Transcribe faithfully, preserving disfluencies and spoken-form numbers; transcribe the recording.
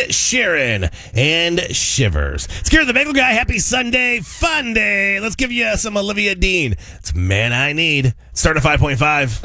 Sheeran and Shivers. It's Gary the Bagel Guy. Happy Sunday, fun day. Let's give you some Olivia Dean. It's Man I Need. Start at five point five.